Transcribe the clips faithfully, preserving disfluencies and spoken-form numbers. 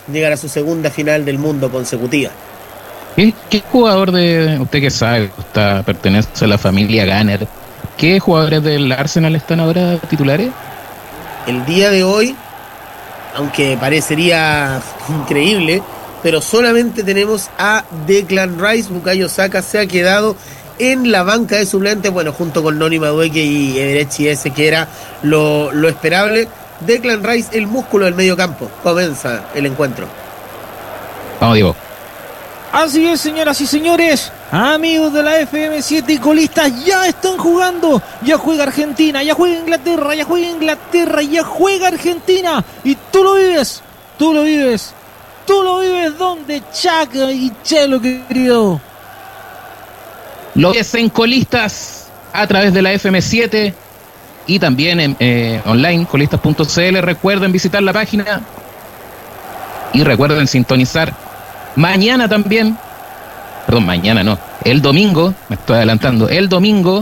llegar a su segunda final del mundo consecutiva. ¿Qué, qué jugador de, usted que sabe, está, pertenece a la familia Gunner, qué jugadores del Arsenal están ahora titulares? El día de hoy, aunque parecería increíble, pero solamente tenemos a Declan Rice. Bukayo Saka se ha quedado en la banca de suplentes, bueno, junto con Noni Madueke y Eberechi ese, que era lo, lo esperable. Declan Rice, el músculo del medio campo. Comienza el encuentro. Vamos, Diego. Así es, señoras y señores, amigos de la F M siete y colistas, ya están jugando. Ya juega Argentina, ya juega Inglaterra, ya juega Inglaterra, ya juega Argentina. Y tú lo vives, tú lo vives, tú lo vives donde, Chaca y Chelo, querido. Lo ves en colistas a través de la F M siete y también en, eh, online, colistas punto c l. Recuerden visitar la página y recuerden sintonizar mañana también, perdón, mañana no, el domingo, me estoy adelantando, el domingo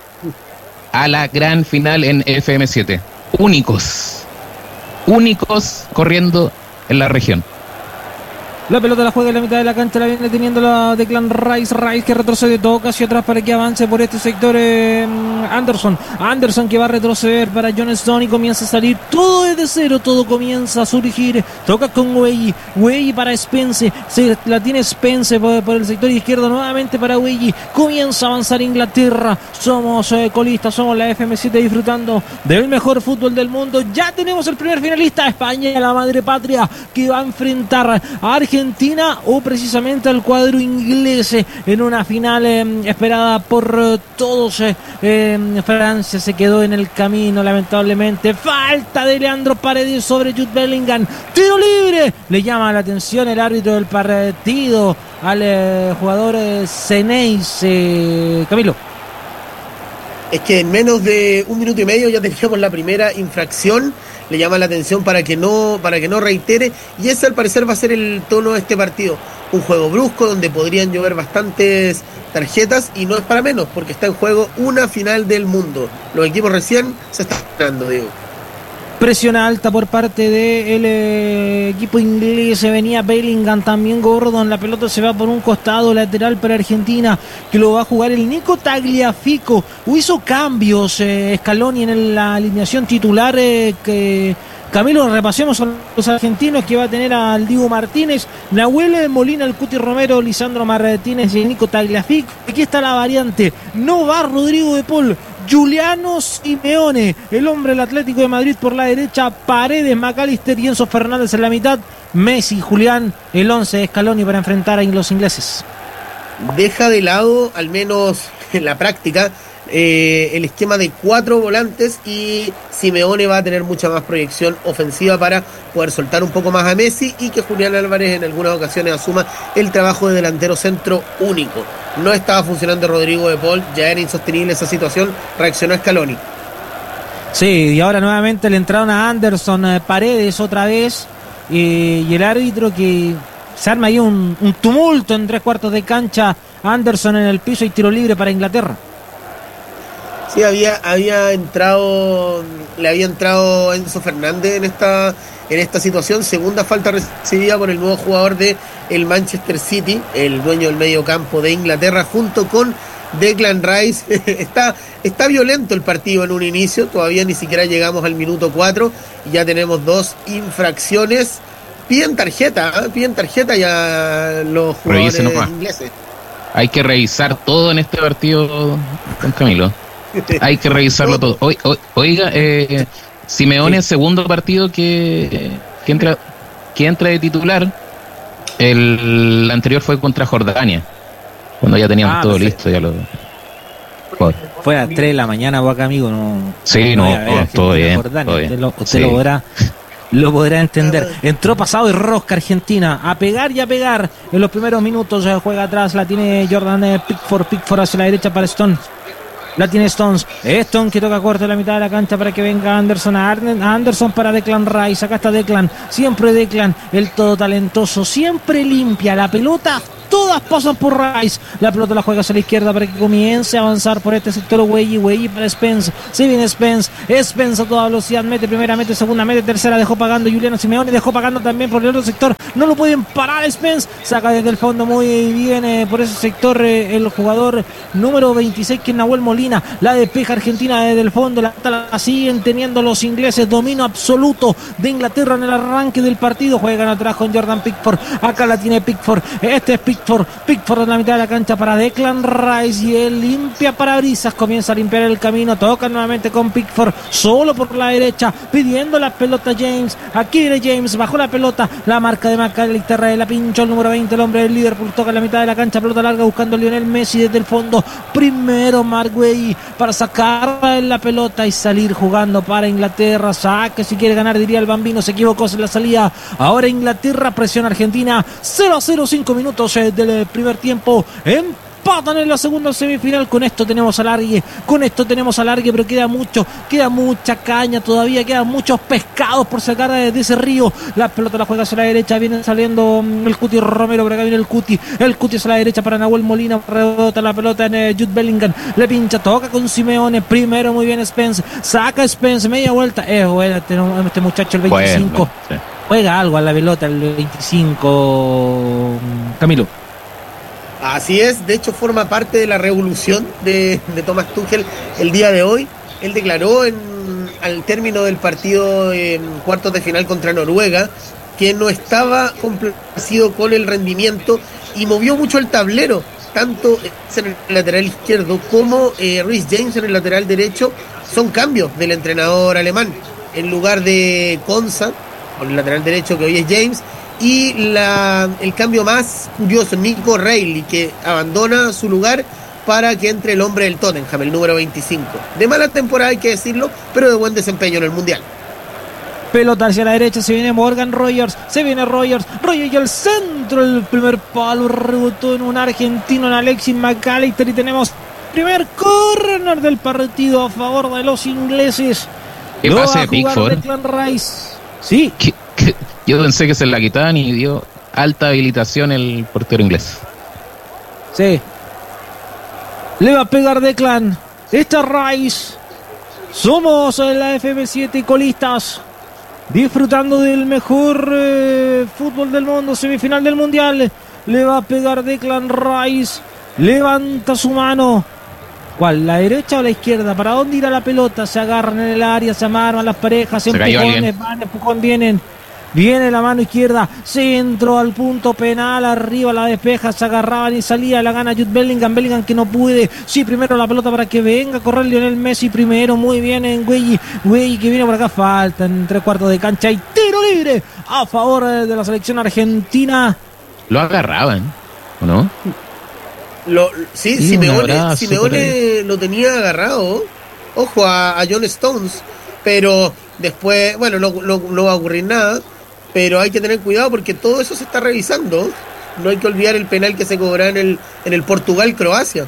a la gran final en F M siete. Únicos, únicos corriendo en la región. La pelota la juega en la mitad de la cancha, la viene teniendo la Declan Rice, Rice que retrocede, toca hacia atrás para que avance por este sector eh, Anderson, Anderson que va a retroceder para John Stone y comienza a salir todo desde cero, todo comienza a surgir, toca con Weyi, Weyi para Spence, se la tiene Spence por, por el sector izquierdo, nuevamente para Weyi, comienza a avanzar Inglaterra, somos eh, colistas, somos la F M siete disfrutando del mejor fútbol del mundo. Ya tenemos el primer finalista, España, la madre patria, que va a enfrentar a Argentina Argentina o precisamente al cuadro inglés en una final eh, esperada por eh, todos. Eh, eh, Francia se quedó en el camino, lamentablemente. Falta de Leandro Paredes sobre Jude Bellingham. Tiro libre. Le llama la atención el árbitro del partido al eh, jugador eh, Ceneice. Eh, Camilo. Es que en menos de un minuto y medio ya teníamos la primera infracción. Le llama la atención para que no para que no reitere, y ese al parecer va a ser el tono de este partido, un juego brusco donde podrían llover bastantes tarjetas, y no es para menos porque está en juego una final del mundo. Los equipos recién se están ganando, Diego. Presión alta por parte del eh, equipo inglés. Se venía Bellingham, también Gordon. La pelota se va por un costado, lateral para Argentina, que lo va a jugar el Nico Tagliafico. Hizo cambios eh, Scaloni en la alineación titular. Eh, que Camilo, repasemos a los argentinos, que va a tener al Diego Martínez, Nahuel Molina, el Cuti Romero, Lisandro Martínez y el Nico Tagliafico. Aquí está la variante. No va Rodrigo de Paul. Giuliano Simeone, el hombre del Atlético de Madrid por la derecha, Paredes, McAllister y Enzo Fernández en la mitad, Messi, Julián, el once de Scaloni para enfrentar a los ingleses. Deja de lado, al menos en la práctica, eh, el esquema de cuatro volantes, y Simeone va a tener mucha más proyección ofensiva para poder soltar un poco más a Messi, y que Julián Álvarez en algunas ocasiones asuma el trabajo de delantero centro único. No estaba funcionando Rodrigo de Paul, ya era insostenible esa situación, reaccionó Scaloni. Sí, y ahora nuevamente le entraron a Anderson, eh, Paredes otra vez, eh, y el árbitro, que se arma ahí un, un tumulto en tres cuartos de cancha. Anderson en el piso y tiro libre para Inglaterra. Sí, había, había entrado, le había entrado Enzo Fernández en esta, en esta situación. Segunda falta recibida por el nuevo jugador de el Manchester City, el dueño del medio campo de Inglaterra, junto con Declan Rice. está, está violento el partido en un inicio, todavía ni siquiera llegamos al minuto cuatro y ya tenemos dos infracciones. Piden tarjeta, ¿eh? piden tarjeta ya los jugadores ingleses. Hay que revisar todo en este partido, don Camilo. Hay que revisarlo todo. O, o, oiga, eh, Simeone, el segundo partido que, que entra que entra de titular. El anterior fue contra Jordania, cuando ya teníamos ah, todo perfecto. listo. Ya lo Joder. Fue a las tres de la mañana, acá, amigo. No, sí, no, no, no todo, bien, todo bien. Usted, lo, usted sí. lo podrá lo podrá entender. Entró pasado y rosca Argentina, a pegar y a pegar en los primeros minutos. Juega atrás, la tiene Jordan Pickford, Pickford hacia la derecha para Stone. La tiene Stones, Stone que toca corto en la mitad de la cancha para que venga Anderson, a Anderson para Declan Rice. Acá está Declan, siempre Declan, el todo talentoso, siempre limpia la pelota, todas pasan por Rice. La pelota la juega hacia la izquierda para que comience a avanzar por este sector. Weyi, Weyi para Spence. Se viene Spence. Spence a toda velocidad. Mete primera, mete segunda, mete tercera. Dejó pagando Juliano Simeone. Dejó pagando también por el otro sector. No lo pueden parar Spence. Saca desde el fondo muy bien eh, por ese sector eh, el jugador número veintiséis, que es Nahuel Molina. La despeja Argentina desde el fondo. La, la siguen teniendo los ingleses. Dominio absoluto de Inglaterra en el arranque del partido. Juegan atrás con Jordan Pickford. Acá la tiene Pickford. Este es Pickford. Pickford en la mitad de la cancha para Declan Rice. Y él limpia parabrisas. Comienza a limpiar el camino. Toca nuevamente con Pickford. Solo por la derecha. Pidiendo la pelota James. Aquí viene James. Bajó la pelota. La marca de McAllister. La pinchó el número veinte. El hombre del Liverpool. Toca en la mitad de la cancha. Pelota larga buscando a Lionel Messi desde el fondo. Primero Mark Guehi para sacarla en la pelota y salir jugando para Inglaterra. Saque si quiere ganar, diría el Bambino. Se equivocó en la salida. Ahora Inglaterra presiona Argentina. cero a cero, cinco minutos del primer tiempo. Empatan en la segunda semifinal. Con esto tenemos alargue. Con esto tenemos alargue, pero queda mucho. Queda mucha caña todavía. Quedan muchos pescados por sacar de ese río. La pelota la juega hacia la derecha. Viene saliendo el Cuti Romero. Por acá viene el Cuti. El Cuti hacia la derecha para Nahuel Molina. Rebota la pelota en eh, Jude Bellingham. Le pincha. Toca con Simeone. Primero muy bien Spence. Saca Spence. Media vuelta. Es bueno este, este muchacho el veinticinco. Bueno, sí. Juega algo a la pelota el veinticinco. Camilo. Así es, de hecho forma parte de la revolución de, de Thomas Tuchel el día de hoy. Él declaró en, al término del partido en cuartos de final contra Noruega que no estaba complacido con el rendimiento y movió mucho el tablero, tanto en el lateral izquierdo como eh, Reece James en el lateral derecho. Son cambios del entrenador alemán. En lugar de Konsa, por el lateral derecho, que hoy es James, y la, el cambio más curioso, Nico Reilly, que abandona su lugar para que entre el hombre del Tottenham, el número veinticinco. De mala temporada hay que decirlo, pero de buen desempeño en el Mundial. Pelota hacia la derecha, se viene Morgan Rogers, se viene Rogers, Rogers y al centro, el primer palo rebotó en un argentino, en Alexis McAllister, y tenemos primer córner del partido a favor de los ingleses. ¿Qué pasa de Pickford? Declan Rice. Sí. ¿Qué, qué? Yo pensé que se la quitaban y dio alta habilitación el portero inglés. Sí. Le va a pegar Declan. Esta Rice. Somos la F M siete colistas. Disfrutando del mejor eh, fútbol del mundo. Semifinal del Mundial. Le va a pegar Declan Rice. Levanta su mano. ¿Cuál? ¿La derecha o la izquierda? ¿Para dónde irá la pelota? Se agarran en el área, se amarran las parejas, se empujones, van, empujón, vienen. Viene la mano izquierda, centro al punto penal, arriba la despeja, se agarraban y salía, la gana Jude Bellingham, Bellingham que no puede, sí, primero la pelota para que venga a correr Lionel Messi primero, muy bien en Guehi, Guehi que viene por acá, falta en tres cuartos de cancha y tiro libre a favor de la selección argentina. Lo agarraban, ¿o no? Lo, sí, sí, Simeone, Simeone lo tenía agarrado, ojo a, a John Stones, pero después, bueno, no, no, no va a ocurrir nada, pero hay que tener cuidado porque todo eso se está revisando. No hay que olvidar el penal que se cobró en el, en el Portugal-Croacia.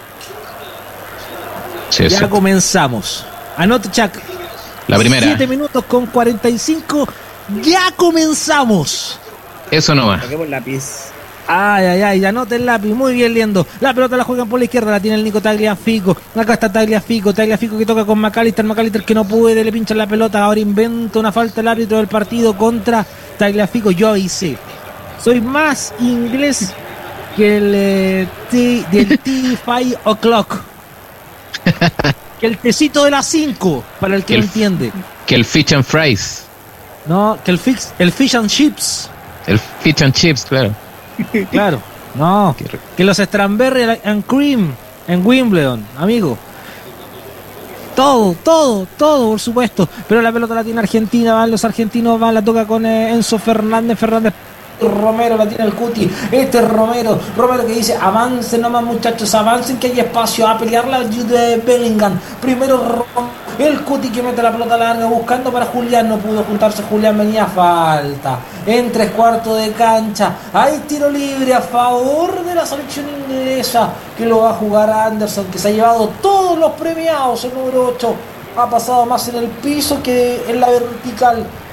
Sí, ya sí. Comenzamos. Anote, Chuck. La primera. siete minutos con cuarenta y cinco. Ya comenzamos. Eso no va. Saquemos lápiz. Ay, ay, ay, anota el lápiz, muy bien liendo. La pelota la juegan por la izquierda, la tiene el Nico Tagliafico. Acá está Tagliafico, Tagliafico que toca con McAllister, McAllister que no puede, le pinchan la pelota. Ahora inventa una falta el árbitro del partido contra Tagliafico. Yo avisé, soy más inglés que el eh, T, del T cinco o'clock. Que el tecito de las cinco, para el que, que no el, entiende. Que el fish and fries. No, que el, fix, el fish and chips. El fish and chips, claro. Claro, no, que los Strawberry and Cream en Wimbledon, amigo. Todo, todo, todo, por supuesto. Pero la pelota la tiene Argentina, van los argentinos, van, la toca con eh, Enzo Fernández, Fernández. Romero la tiene el Cuti, este es Romero, Romero que dice avancen nomás muchachos, avancen que hay espacio a pelear la de Bellingham, primero el Cuti que mete la pelota larga buscando para Julián, no pudo juntarse Julián, venía falta, en tres cuartos de cancha, hay tiro libre a favor de la selección inglesa que lo va a jugar Anderson, que se ha llevado todos los premiados, el número ocho ha pasado más en el piso que en la vertical.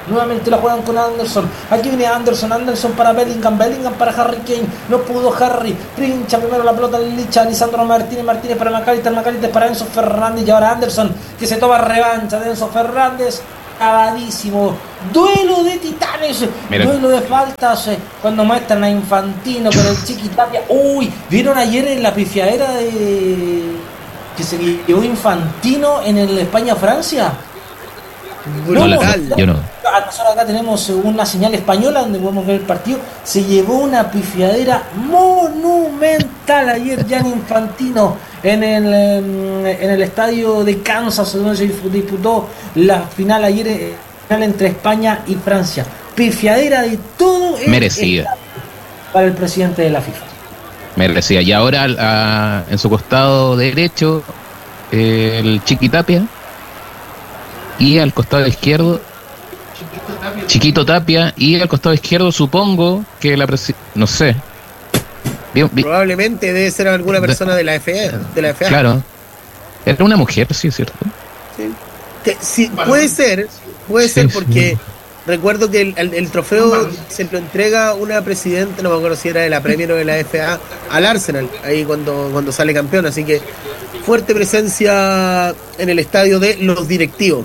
Nuevamente la juegan con Anderson. Aquí viene Anderson. Anderson para Bellingham. Bellingham para Harry Kane. No pudo Harry. Pincha primero la pelota Licha. Lisandro Martínez. Martínez para Macalister. Macalister para Enzo Fernández. Y ahora Anderson, que se toma revancha de Enzo Fernández. Acabadísimo. Duelo de titanes. Mira. Duelo de faltas. Eh, cuando muestran a Infantino con el Chiqui Tapia. Uy, ¿vieron ayer en la pifiadera de que se llevó Infantino en el España-Francia? No, no, yo no. Nosotros acá tenemos una señal española donde podemos ver el partido. Se llevó una pifiadera monumental ayer Gianni Infantino en el en el estadio de Kansas, donde se disputó la final ayer, final entre España y Francia. Pifiadera de todo merecida para el presidente de la FIFA. Merecida. Y ahora a, en su costado derecho eh, el Chiqui Tapia. Y al costado izquierdo Chiquito Tapia. Y al costado izquierdo supongo que la presi- no sé bien, bien. Probablemente debe ser alguna persona de la F A, de la F A. Claro, era una mujer, sí, es cierto. Sí. Que, sí, puede ser, puede ser porque sí. Recuerdo que el, el, el trofeo se lo entrega una presidenta, no me acuerdo si era de la Premier o de la F A, al Arsenal, ahí cuando, cuando sale campeón, así que fuerte presencia en el estadio de los directivos.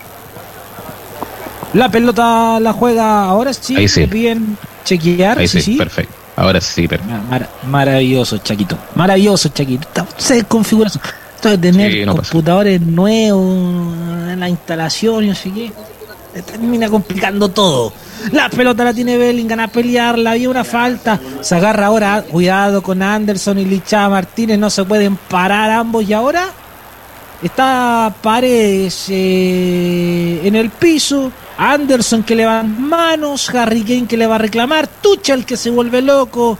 La pelota la juega ahora sí, ahí sí. Bien chequear. Ahí sí, sí, sí. Perfecto. Ahora sí, perfecto. Mar- maravilloso, Chaquito. Maravilloso, Chaquito. Se desconfigura eso. Esto de tener sí, no computadores pasa. Nuevos en la instalación y no sé qué. Termina complicando todo. La pelota la tiene Bellingham a pelearla. Había una falta. Se agarra ahora. Cuidado con Anderson y Licha Martínez. No se pueden parar ambos. Y ahora está Paredes eh, en el piso. Anderson que le va en manos. Harry Kane que le va a reclamar. Tuchel que se vuelve loco.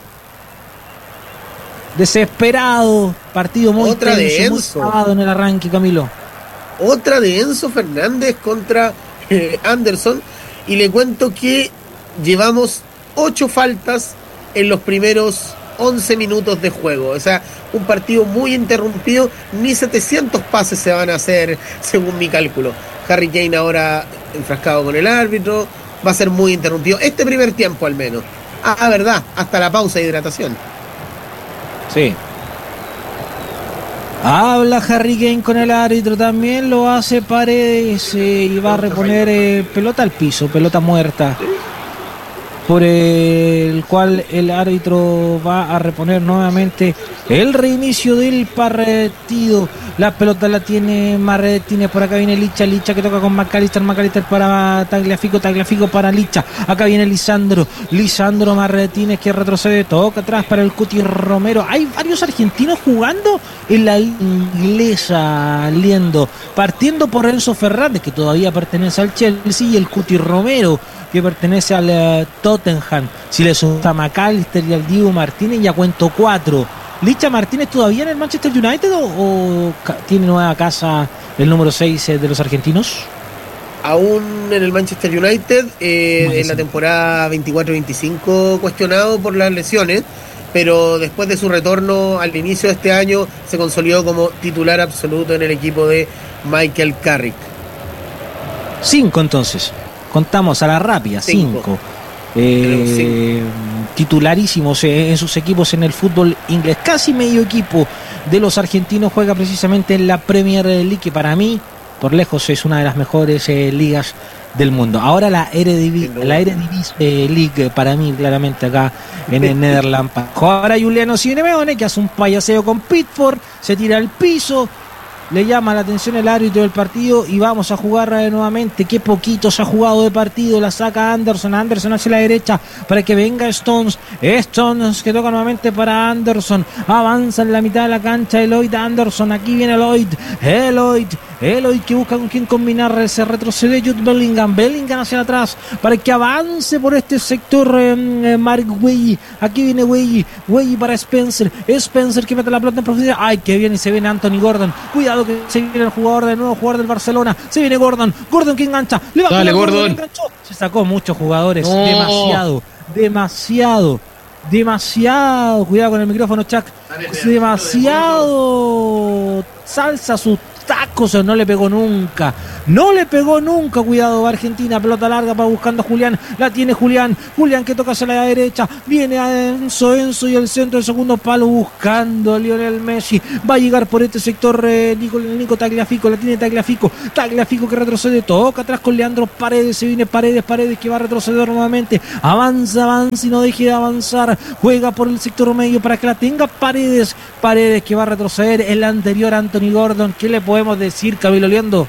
Desesperado. Partido muy Otra tenso, de muy Enzo. trabado en el arranque, Camilo. Otra de Enzo Fernández contra eh, Anderson. Y le cuento que llevamos ocho faltas en los primeros once minutos de juego. O sea, un partido muy interrumpido. Ni setecientos pases se van a hacer, según mi cálculo. Harry Kane ahora enfrascado con el árbitro. Va a ser muy interrumpido. Este primer tiempo al menos. Ah, verdad, hasta la pausa de hidratación. Sí. Habla Harry Kane con el árbitro, también lo hace Paredes eh, y va a reponer eh, pelota al piso, pelota muerta, por el cual el árbitro va a reponer nuevamente el reinicio del partido. La pelota la tiene Martínez, por acá viene Licha, Licha que toca con Macalister, Macalister para Tagliafico, Tagliafico para Licha, acá viene Lisandro, Lisandro Martínez que retrocede, toca atrás para el Cuti Romero. Hay varios argentinos jugando en la inglesa, Liendo, partiendo por Enzo Fernández que todavía pertenece al Chelsea y el Cuti Romero que pertenece al uh, Tottenham. Si le suma a Macalister y al Diego Martínez ya cuento cuatro. ¿Licha Martínez todavía en el Manchester United o, o ca- tiene nueva casa el número seis eh, de los argentinos? Aún en el Manchester United, eh, en la temporada veinticuatro veinticinco cuestionado por las lesiones, pero después de su retorno al inicio de este año se consolidó como titular absoluto en el equipo de Michael Carrick. Cinco entonces. Contamos a la rápida, cinco. cinco. Eh, titularísimos en sus equipos en el fútbol inglés. Casi medio equipo de los argentinos juega precisamente en la Premier League, que para mí, por lejos, es una de las mejores eh, ligas del mundo. Ahora la Eredivisie, la Eredivisie League, para mí, claramente acá en el Netherlands. Ahora Juliano Simeone, que hace un payaseo con Pickford, se tira al piso. Le llama la atención el árbitro del partido y vamos a jugar nuevamente. Qué poquito se ha jugado de partido. La saca Anderson. Anderson hacia la derecha para que venga Stones. Stones que toca nuevamente para Anderson. Avanza en la mitad de la cancha Eloyd Anderson. Aquí viene Eloyd. Eloyd. Eloyd que busca con quién combinar. Se retrocede Jude Bellingham. Bellingham hacia atrás para que avance por este sector eh, Mark Wey. Aquí viene Wey. Wey para Spencer. Spencer que mete la pelota en profundidad. Ay, que viene y se viene Anthony Gordon. Cuidado que se viene el jugador de nuevo, jugador del Barcelona. Se viene Gordon. Gordon que engancha. Le va Dale, a Gordon. Gordon. Se sacó muchos jugadores. No. Demasiado. Demasiado. Demasiado. Cuidado con el micrófono, Chuck. Demasiado. Salsa sus tacos lejos, no le pegó nunca. No le pegó nunca, cuidado Argentina, pelota larga para buscando a Julián, la tiene Julián, Julián que toca hacia la derecha, viene a Enzo, Enzo y el centro del segundo palo buscando a Lionel Messi, va a llegar por este sector eh, Nico, Nico Tagliafico, la tiene Tagliafico, Tagliafico que retrocede, toca atrás con Leandro Paredes, se viene Paredes, Paredes que va a retroceder nuevamente, avanza, avanza y no deje de avanzar, juega por el sector medio para que la tenga Paredes, Paredes que va a retroceder, el anterior Anthony Gordon, ¿qué le podemos decir, Camilo Leando?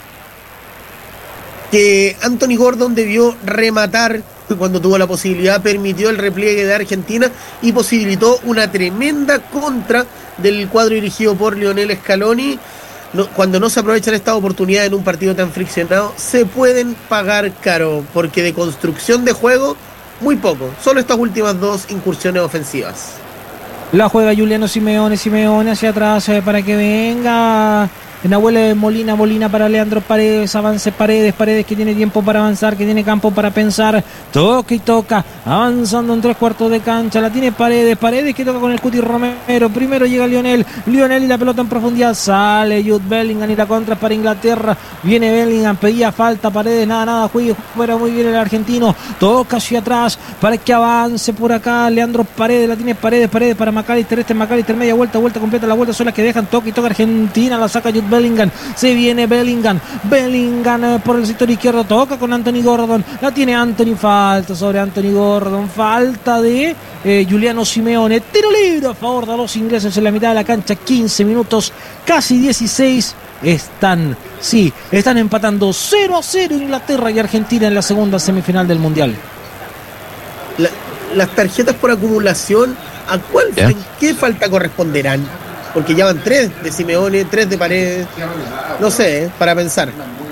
Que Anthony Gordon debió rematar cuando tuvo la posibilidad, permitió el repliegue de Argentina y posibilitó una tremenda contra del cuadro dirigido por Lionel Scaloni. No, cuando no se aprovechan estas oportunidades en un partido tan friccionado, se pueden pagar caro, porque de construcción de juego, muy poco, solo estas últimas dos incursiones ofensivas. La juega Juliano Simeone, Simeone hacia atrás eh, para que venga Nahuel Molina, Molina para Leandro Paredes, avance Paredes, Paredes que tiene tiempo para avanzar, que tiene campo para pensar, toca y toca, avanzando en tres cuartos de cancha, la tiene Paredes, Paredes que toca con el Cuti Romero, primero llega Lionel, Lionel y la pelota en profundidad, sale Jude Bellingham y la contra para Inglaterra, viene Bellingham, pedía falta, Paredes, nada, nada, juega fuera muy bien el argentino, toca hacia atrás, para que avance por acá, Leandro Paredes, la tiene Paredes, Paredes para McAllister, este McAllister, media vuelta, vuelta completa, la vuelta son las que dejan, toca y toca Argentina, la saca Jude Bellingham, se viene Bellingham, Bellingham eh, por el sector izquierdo, toca con Anthony Gordon, la tiene Anthony, falta sobre Anthony Gordon, falta de eh, Juliano Simeone, tiro libre a favor de los ingleses en la mitad de la cancha, quince minutos, casi dieciséis, están, sí, están empatando cero a cero Inglaterra y Argentina en la segunda semifinal del Mundial. La, las tarjetas por acumulación, ¿a cuál, yeah. en qué falta corresponderán? Porque ya van tres de Simeone, tres de Paredes. No sé, ¿eh? Para pensar.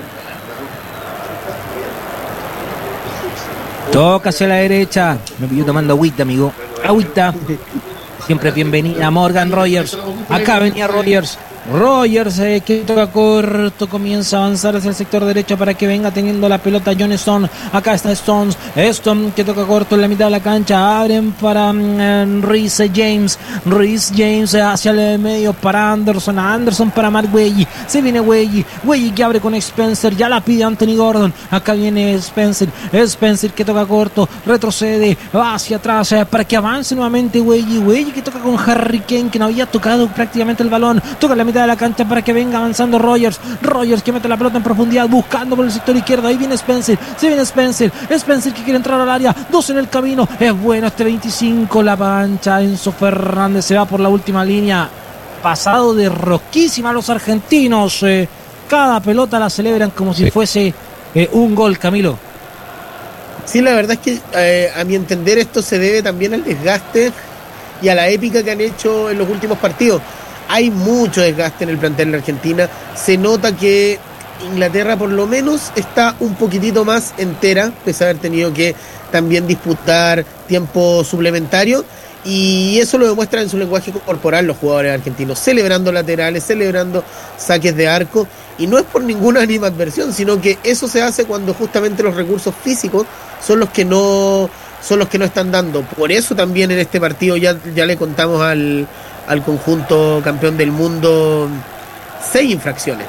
Toca hacia la derecha. Me pidió tomando agüita, amigo. Agüita. Siempre bienvenida Morgan Rogers. Acá venía Rogers. Rogers eh, que toca corto, comienza a avanzar hacia el sector derecho para que venga teniendo la pelota John Stone, acá está Stones, Stone que toca corto en la mitad de la cancha, abren para um, Reece James, Reece James hacia el medio para Anderson, Anderson para Mark Guehi, se viene Guehi, Guehi que abre con Spencer, ya la pide Anthony Gordon, acá viene Spencer, Spencer que toca corto, retrocede, va hacia atrás eh, para que avance nuevamente Guehi, Guehi que toca con Harry Kane que no había tocado prácticamente el balón, toca la mitad de la cancha para que venga avanzando Rogers, Rogers que mete la pelota en profundidad buscando por el sector izquierdo, ahí viene Spencer, se viene Spencer, Spencer que quiere entrar al área, dos en el camino, es bueno este veinticinco, la pancha, Enzo Fernández se va por la última línea, pasado de rosquísima a los argentinos, eh, cada pelota la celebran como si sí. fuese eh, un gol, Camilo. Sí, la verdad es que eh, a mi entender esto se debe también al desgaste y a la épica que han hecho en los últimos partidos. Hay mucho desgaste en el plantel de Argentina. Se nota que Inglaterra por lo menos está un poquitito más entera, pese a haber tenido que también disputar tiempo suplementario. Y eso lo demuestran en su lenguaje corporal los jugadores argentinos, celebrando laterales, celebrando saques de arco. Y no es por ninguna animadversión, sino que eso se hace cuando justamente los recursos físicos son los que no, son los que no están dando. Por eso también en este partido ya, ya le contamos al... al conjunto campeón del mundo seis infracciones.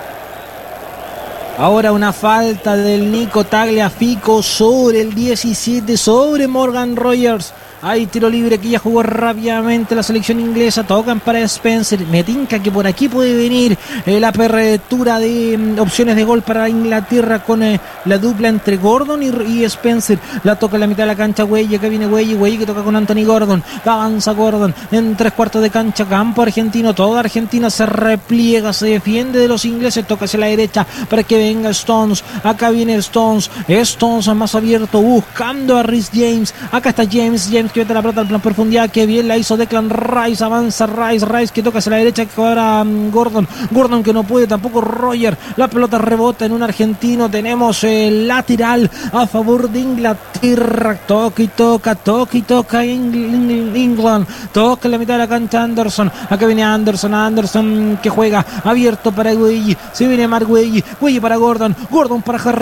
Ahora una falta del Nico Tagliafico sobre el diecisiete, sobre Morgan Rogers. Hay tiro libre que ya jugó rápidamente la selección inglesa. Tocan para Spencer. Me tinca que por aquí puede venir eh, la apertura de mm, opciones de gol para Inglaterra con eh, la dupla entre Gordon y, y Spencer. La toca en la mitad de la cancha Gueye. Que viene Gueye. Gueye que toca con Anthony Gordon. Avanza Gordon en tres cuartos de cancha. Campo argentino. Toda Argentina se repliega. Se defiende de los ingleses. Toca hacia la derecha para que venga Stones. Acá viene Stones. Stones más abierto buscando a Reece James. Acá está James. James que mete la pelota en plan profundidad, que bien la hizo Declan Rice, avanza Rice, Rice que toca hacia la derecha, que ahora um, Gordon, Gordon que no puede, tampoco Roger, la pelota rebota en un argentino, tenemos el lateral a favor de Inglaterra, toca y toca, toca y toca England, toca en la mitad de la cancha Anderson, acá viene Anderson, Anderson que juega abierto para Guehi, se viene Mark Guehi, Guehi para Gordon, Gordon para Harry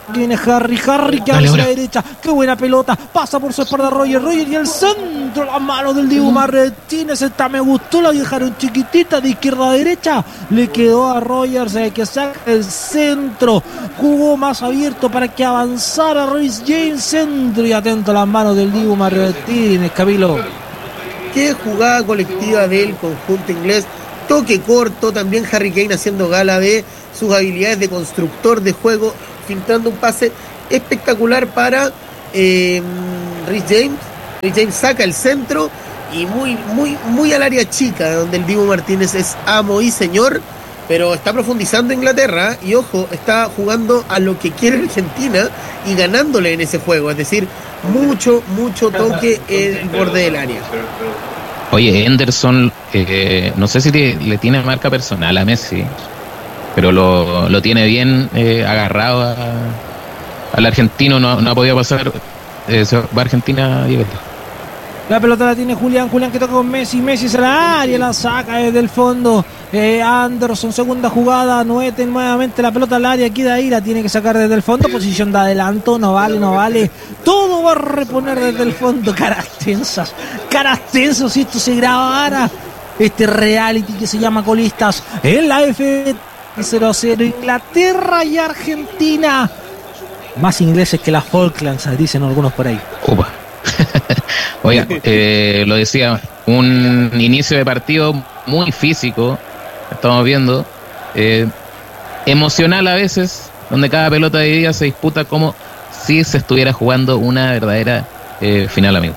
Viene Harry, Harry que abre a la derecha. Qué buena pelota. Pasa por su espalda Roger, Roger y el centro. La mano del Diego Martínez. Esta me gustó. La dejaron chiquitita de izquierda a derecha. Le quedó a Rogers eh, que saca el centro. Jugó más abierto para que avanzara Reece James. Centro y atento a las manos del Diego Martínez, Camilo. Qué jugada colectiva del conjunto inglés. Toque corto. También Harry Kane haciendo gala de sus habilidades de constructor de juego, filtrando un pase espectacular para eh, Reece James. Reece James saca el centro y muy, muy, muy al área chica, donde el Dibu Martínez es amo y señor, pero está profundizando Inglaterra y ojo, está jugando a lo que quiere Argentina y ganándole en ese juego, es decir, mucho, mucho toque en el borde del área. Oye, Henderson, eh, no sé si te, le tiene marca personal a Messi, pero lo, lo tiene bien eh, agarrado a, al argentino, no, no ha podido pasar, eh, se va a Argentina y la pelota la tiene Julián, Julián que toca con Messi, Messi se la área, la saca desde el fondo, eh, Anderson, segunda jugada, Noete nuevamente la pelota al área, queda ahí, la tiene que sacar desde el fondo, posición de adelanto, no vale, no vale, todo va a reponer desde el fondo, caras tensas, caras tensas, si esto se grabara, este reality que se llama Colistas, en la F cero a cero, Inglaterra y Argentina. Más ingleses que las Falklands, dicen algunos por ahí. Opa. Oiga, eh, lo decía, un inicio de partido muy físico, estamos viendo, eh, emocional a veces, donde cada pelota de día se disputa como si se estuviera jugando una verdadera eh, final, amigos.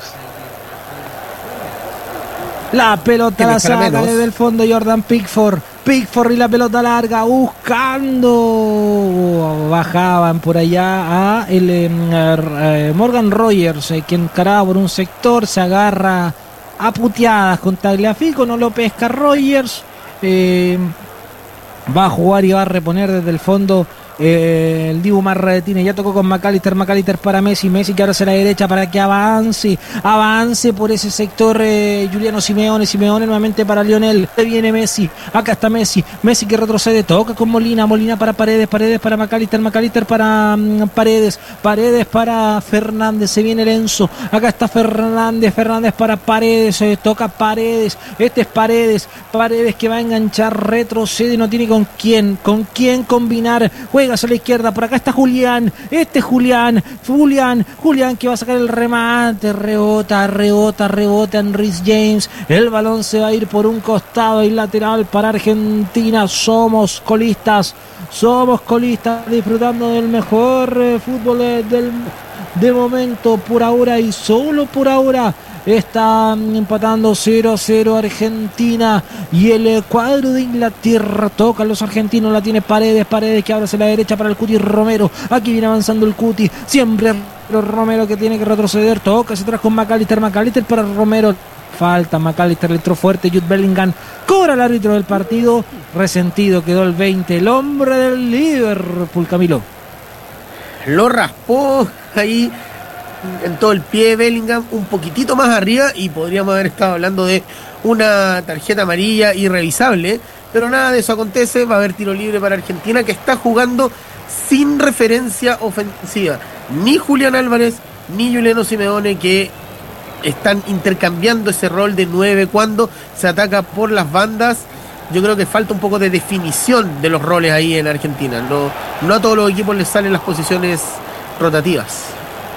La pelota la saca desde el fondo Jordan Pickford. Pickford y la pelota larga buscando. Bajaban por allá a el, eh, Morgan Rogers, eh, que encaraba por un sector, se agarra a puteadas con Tagliafico, no lo pesca Rogers. Eh, va a jugar y va a reponer desde el fondo. Eh, el Dibu Martínez ya tocó con McAllister, McAllister para Messi, Messi que ahora hacia la derecha para que avance, avance por ese sector eh, Juliano Simeone, Simeone nuevamente para Lionel, se viene Messi, acá está Messi, Messi que retrocede, toca con Molina, Molina para Paredes, Paredes para McAllister, McAllister para um, Paredes, Paredes para Fernández, se viene Lenzo, acá está Fernández, Fernández para Paredes, eh, toca Paredes, este es Paredes, Paredes que va a enganchar, retrocede, no tiene con quién, con quién combinar, juega hacia la izquierda, por acá está Julián, este es Julián, Julián, Julián que va a sacar el remate, rebota, rebota, rebota en Reece James, el balón se va a ir por un costado y lateral para Argentina, somos colistas, somos colistas disfrutando del mejor eh, fútbol eh, del, de momento, por ahora y solo por ahora. Está empatando cero a cero Argentina y el cuadro de Inglaterra toca a los argentinos, la tiene Paredes, Paredes que abre hacia la derecha para el Cuti Romero, aquí viene avanzando el Cuti, siempre Romero que tiene que retroceder, toca hacia atrás con McAllister, McAllister para Romero, falta, McAllister le entró fuerte, Jude Bellingham cobra el árbitro del partido, resentido quedó el veinte, el hombre del Liverpool, Camilo. Lo raspó ahí en todo el pie Bellingham, un poquitito más arriba y podríamos haber estado hablando de una tarjeta amarilla irrevisable, pero nada de eso acontece, va a haber tiro libre para Argentina que está jugando sin referencia ofensiva, ni Julián Álvarez ni Juliano Simeone, que están intercambiando ese rol de nueve cuando se ataca por las bandas. Yo creo que falta un poco de definición de los roles ahí en Argentina, no, no a todos los equipos les salen las posiciones rotativas.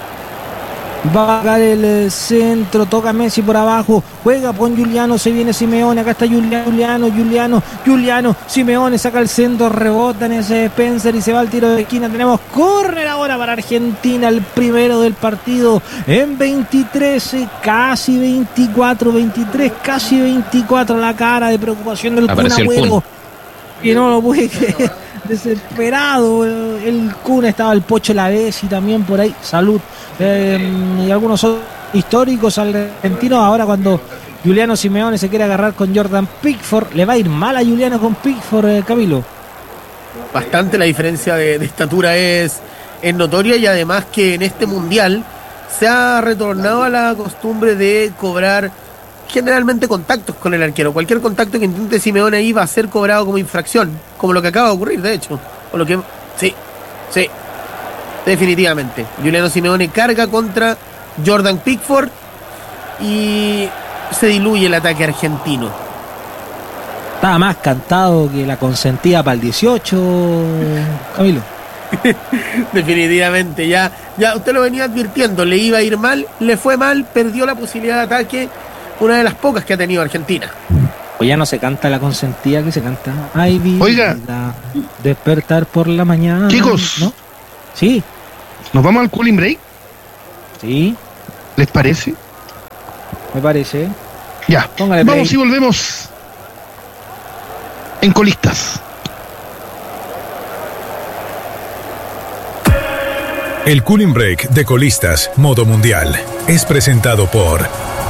Va a caer el centro, toca Messi por abajo, juega con Juliano, se viene Simeone, acá está Juliano, Juliano, Juliano, Juliano, Simeone saca el centro, rebota en ese Spencer y se va al tiro de esquina. Tenemos córner ahora para Argentina, el primero del partido en veintitrés, casi veinticuatro, veintitrés, casi veinticuatro, la cara de preocupación del Kun Agüero, que no lo puede creer, desesperado el Kun, estaba el Pocho Lavezzi también por ahí, salud. Eh, y algunos otros históricos argentinos. Ahora cuando Juliano Simeone se quiere agarrar con Jordan Pickford, le va a ir mal a Juliano con Pickford, eh, Camilo. Bastante la diferencia de, de estatura es, es notoria, y además que en este mundial se ha retornado a la costumbre de cobrar generalmente contactos con el arquero. Cualquier contacto que intente Simeone ahí va a ser cobrado como infracción, como lo que acaba de ocurrir, de hecho. O lo que sí, sí. definitivamente. Giuliano Simeone carga contra Jordan Pickford y se diluye el ataque argentino. Estaba más cantado que la consentida para el dieciocho, Camilo. Definitivamente, ya, ya usted lo venía advirtiendo, le iba a ir mal, le fue mal, perdió la posibilidad de ataque, una de las pocas que ha tenido Argentina. O ya no se canta la consentida, que se canta Ay, vida, oiga, despertar por la mañana. Chicos, ¿no? Sí. ¿Nos vamos al cooling break? Sí. ¿Les parece? Me parece. Ya, póngale vamos play. y volvemos en Colistas. El Cooling Break de Colistas Modo Mundial es presentado por...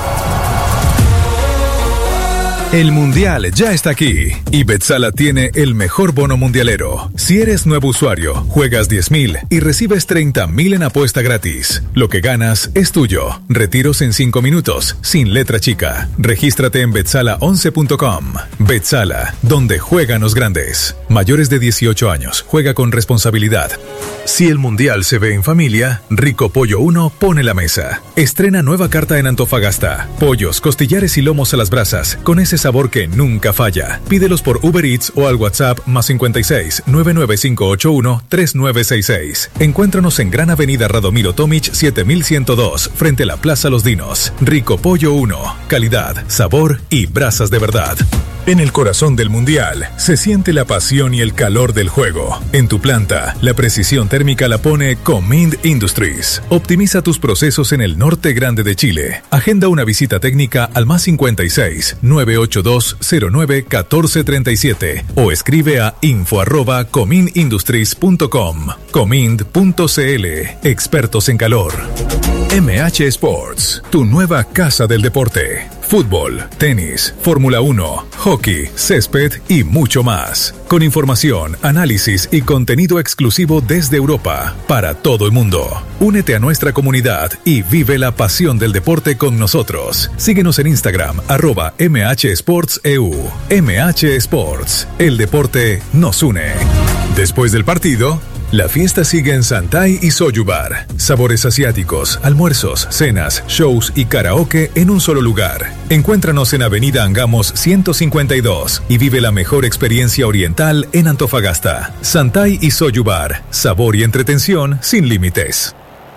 El Mundial ya está aquí y Betsala tiene el mejor bono mundialero. Si eres nuevo usuario, juegas diez mil y recibes treinta mil en apuesta gratis. Lo que ganas es tuyo. Retiros en cinco minutos, sin letra chica. Regístrate en betsala once punto com. Betsala, donde juegan los grandes. Mayores de dieciocho años, juega con responsabilidad. Si el Mundial se ve en familia, Rico Pollo uno pone la mesa. Estrena nueva carta en Antofagasta. Pollos, costillares y lomos a las brasas, con ese sabor que nunca falla. Pídelos por Uber Eats o al WhatsApp más cincuenta y seis, nueve nueve cinco ocho uno, tres nueve seis seis. Encuéntranos en Gran Avenida Radomiro Tomic siete mil ciento dos, frente a la Plaza Los Dinos. Rico Pollo uno. Calidad, sabor y brasas de verdad. En el corazón del Mundial se siente la pasión y el calor del juego. En tu planta, la precisión térmica la pone Comind Industries. Optimiza tus procesos en el norte grande de Chile. Agenda una visita técnica al más cincuenta y seis, nueve ocho dos, cero nueve, uno cuatro tres siete o escribe a info arroba comindindustries punto com. Comind punto c l, expertos en calor. M H Sports, tu nueva casa del deporte. Fútbol, tenis, Fórmula uno, hockey, césped y mucho más. Con información, análisis y contenido exclusivo desde Europa para todo el mundo. Únete a nuestra comunidad y vive la pasión del deporte con nosotros. Síguenos en Instagram, arroba M H Sports E U. M H Sports, el deporte nos une. Después del partido, la fiesta sigue en Santay y Soju Bar. Sabores asiáticos, almuerzos, cenas, shows y karaoke en un solo lugar. Encuéntranos en Avenida Angamos ciento cincuenta y dos y vive la mejor experiencia oriental en Antofagasta. Santay y Soju Bar. Sabor y entretención sin límites.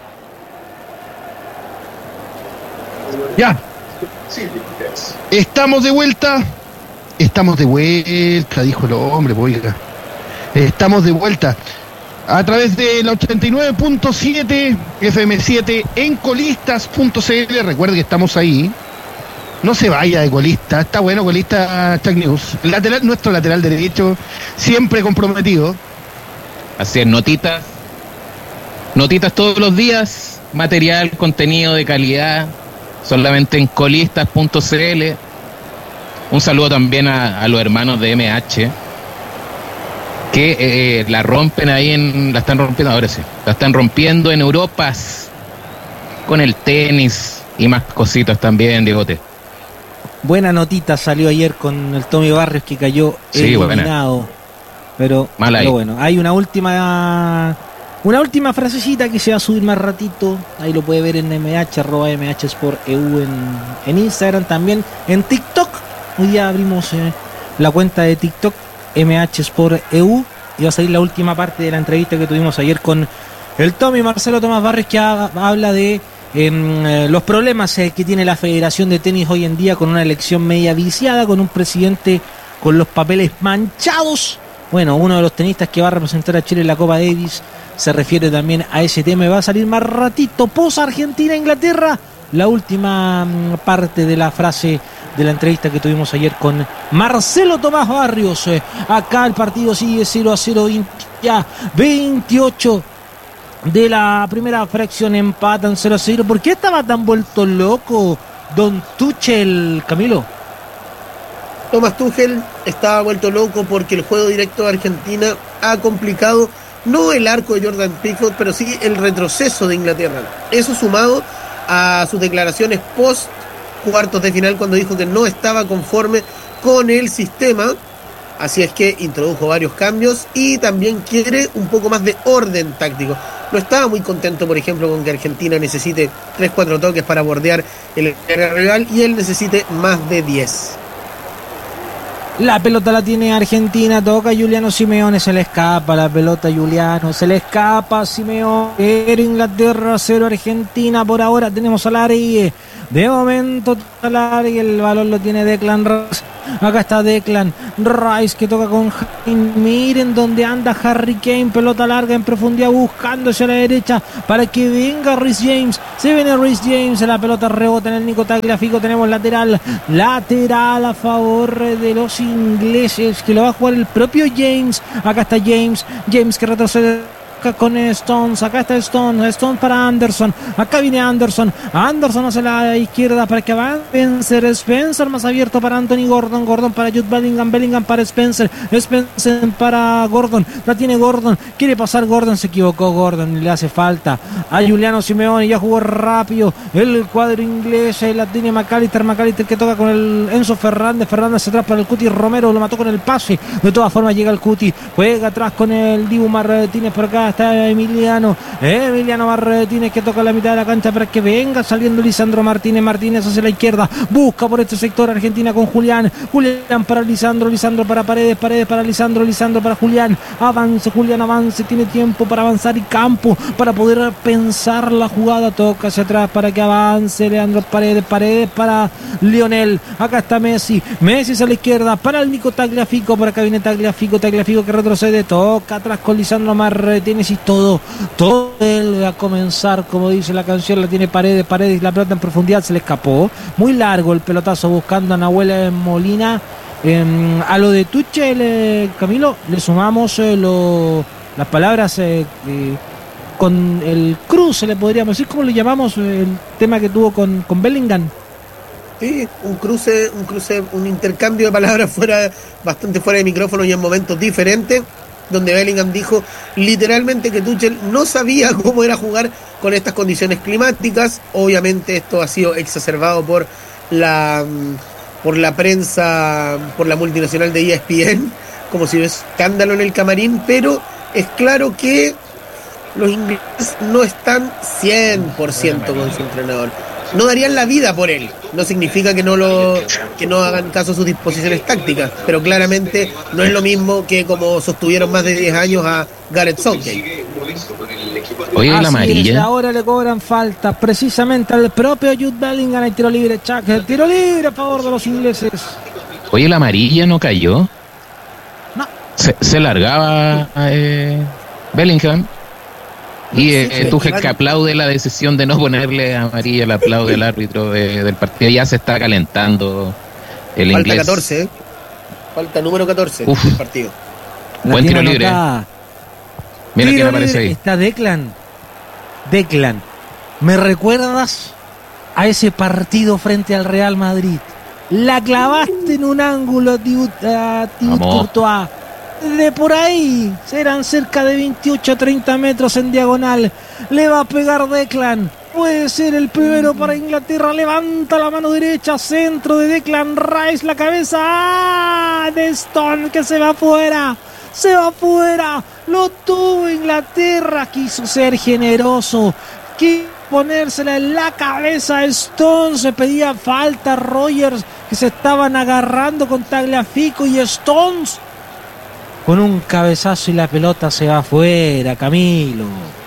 Ya. Estamos de vuelta. Estamos de vuelta, dijo el hombre, oiga. Estamos de vuelta. A través de la ochenta y nueve punto siete F M siete en colistas punto c l. Recuerde que estamos ahí. No se vaya de colista. Está bueno, colista Chuck News. Lateral, nuestro lateral derecho, siempre comprometido. Así es, notitas. Notitas todos los días. Material, contenido de calidad. Solamente en colistas punto c l. Un saludo también a, a los hermanos de M H. Que eh, la rompen ahí en... La están rompiendo, ahora sí. La están rompiendo en Europas. Con el tenis y más cositas también, Diegote. Buena notita salió ayer con el Tommy Barrios, que cayó sí, eliminado. Buena. Pero, Mal ahí. pero bueno, hay una última... Una última frasecita que se va a subir más ratito. Ahí lo puede ver en M H, arroba M H Sport E U en, en Instagram. También en TikTok. Hoy día abrimos eh, la cuenta de TikTok. M H Sport E U, y va a salir la última parte de la entrevista que tuvimos ayer con el Tommy Marcelo Tomás Barrios, que ha, habla de eh, los problemas eh, que tiene la Federación de Tenis hoy en día, con una elección media viciada, con un presidente con los papeles manchados. Bueno, uno de los tenistas que va a representar a Chile en la Copa Davis se refiere también a ese tema, y va a salir más ratito. Posa Argentina-Inglaterra, la última mm, parte de la frase de la entrevista que tuvimos ayer con Marcelo Tomás Barrios. Eh, acá el partido sigue cero a cero, ya veintiocho de la primera fracción, empatan cero a cero. ¿Por qué estaba tan vuelto loco don Tuchel, Camilo? Thomas Tuchel estaba vuelto loco porque el juego directo de Argentina ha complicado no el arco de Jordan Pickford, pero sí el retroceso de Inglaterra. Eso sumado a sus declaraciones post cuartos de final, cuando dijo que no estaba conforme con el sistema, así es que introdujo varios cambios y también quiere un poco más de orden táctico. no estaba muy contento, por ejemplo, con que Argentina necesite tres cuatro toques para bordear el área rival y él necesite más de diez. La pelota la tiene Argentina, toca Giuliano Simeone, se le escapa la pelota a Giuliano, se le escapa a Simeone, era Inglaterra, cero Argentina, por ahora tenemos a Largue, de momento a Largue, el balón lo tiene Declan Rice, acá está Declan Rice que toca con Harry, miren dónde anda Harry Kane, pelota larga en profundidad buscando hacia la derecha para que venga Reece James, se viene Reece James, la pelota rebota en el Nico Tagliafico, tenemos lateral, lateral a favor de los ingleses que lo va a jugar el propio James, acá está James, James que retrocede con Stones, acá está Stones, Stones para Anderson, acá viene Anderson, Anderson hacia la izquierda para que avance Spencer, Spencer más abierto para Anthony Gordon, Gordon para Jude Bellingham, Bellingham para Spencer, Spencer para Gordon, la tiene Gordon, quiere pasar Gordon, se equivocó Gordon y le hace falta a Giuliano Simeone, ya jugó rápido el cuadro inglés, la tiene McAllister, McAllister que toca con el Enzo Fernández, Fernández atrás para el Cuti Romero, lo mató con el pase, de todas formas llega el Cuti, juega atrás con el Dibu Martínez por acá, está Emiliano, Emiliano Martínez que toca la mitad de la cancha para que venga saliendo Lisandro Martínez, Martínez hacia la izquierda, busca por este sector Argentina con Julián, Julián para Lisandro, Lisandro para Paredes, Paredes para Lisandro, Lisandro para Julián, avance, Julián avance, tiene tiempo para avanzar y campo para poder pensar la jugada, toca hacia atrás para que avance Leandro Paredes, Paredes para Lionel, acá está Messi, Messi hacia la izquierda para el Nico Tagliafico, por acá viene Tagliafico, Tagliafico que retrocede, toca atrás con Lisandro Martínez y todo Todo, todo vuelve a comenzar, como dice la canción, la tiene Paredes, Paredes, la pelota en profundidad se le escapó, muy largo el pelotazo buscando a Nahuel Molina, eh, a lo de Tuchel, eh, Camilo, le sumamos eh, lo, las palabras eh, eh, con el cruce, le podríamos decir, ¿cómo le llamamos el tema que tuvo con, con Bellingham? Sí, un cruce, un cruce, un intercambio de palabras fuera, bastante fuera de micrófono y en momentos diferentes, donde Bellingham dijo literalmente que Tuchel no sabía cómo era jugar con estas condiciones climáticas. Obviamente esto ha sido exacerbado por la por la prensa, por la multinacional de E S P N, como si hubiese escándalo en el camarín, pero es claro que los ingleses no están cien por ciento con su entrenador. No darían la vida por él. No significa que no lo que no hagan caso a sus disposiciones tácticas, pero claramente no es lo mismo que como sostuvieron más de diez años a Gareth Southgate. Oye, la amarilla. Es, ahora le cobran falta precisamente al propio Jude Bellingham, el tiro libre, Chuck, el tiro libre a favor de los ingleses. Oye, la amarilla no cayó. No. Se, se largaba eh, Bellingham. Y eh, Tuchel que aplaude la decisión de no ponerle amarilla, le aplaude el árbitro de, del partido. Ya se está calentando el Falta inglés. catorce, ¿eh? Falta número catorce Uf. del partido. Buen tiro libre. Acá. Mira Tiro quién aparece libre. ahí. Está Declan. Declan, ¿me recuerdas a ese partido frente al Real Madrid? La clavaste en un ángulo, Thibaut Courtois. De por ahí, serán cerca de veintiocho a treinta metros en diagonal. Le va a pegar Declan. Puede ser el primero para Inglaterra. Levanta la mano derecha, centro de Declan Rice, la cabeza ¡ah! de Stone que se va afuera. Se va afuera. Lo tuvo Inglaterra. Quiso ser generoso. Quiso ponérsela en la cabeza a Stone. Se pedía falta a Rogers, que se estaban agarrando con Tagliafico y Stones. Con un cabezazo y la pelota se va afuera, Camilo.